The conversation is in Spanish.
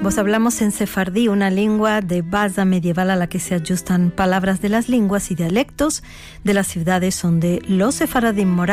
Vos hablamos en sefardí, una lengua de base medieval a la que se ajustan palabras de las lenguas y dialectos de las ciudades donde los sefaradim moraban.